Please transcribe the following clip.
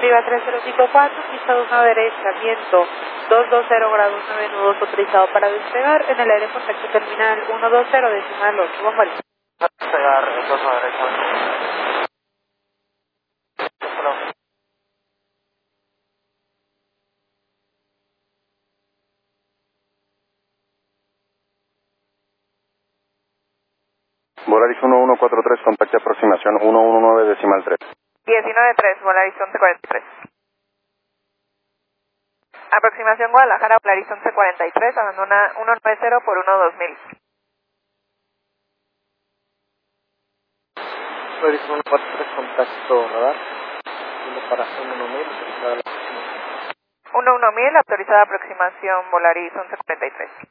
Viva 3054, pista 1 derecha, viento 220 grados 9 nudos, autorizado para despegar en el aire contacto terminal 120 decimal 8. Vamos a despegar, 2 a derecha. Volaris 1143, contacte aproximación 119 decimal 3. 19-3, Volaris 1143. Aproximación Guadalajara, Volaris 1143, abandona 190 por 12000. Volaris 143, contacto radar. Para 11000, autorizada la aproximación. 11000, autorizada aproximación Volaris 1143.